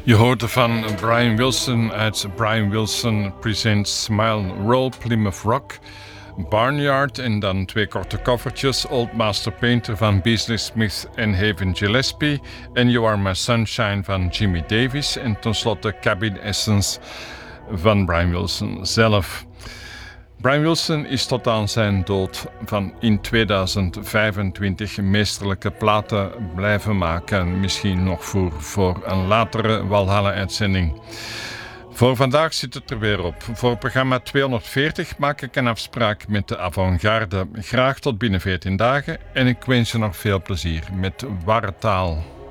Je hoorde van Brian Wilson uit Brian Wilson Presents Smile Roll, Plymouth Rock, Barnyard en dan 2 korte covertjes, Old Master Painter van Beasley Smith en Haven Gillespie en You Are My Sunshine van Jimmy Davis en tenslotte Cabin Essence van Brian Wilson zelf. Brian Wilson is tot aan zijn dood van in 2025 meesterlijke platen blijven maken. Misschien nog voor een latere Walhalla-uitzending. Voor vandaag zit het er weer op. Voor programma 240 maak ik een afspraak met de avant-garde. Graag tot binnen 14 dagen en ik wens je nog veel plezier met Warretaal.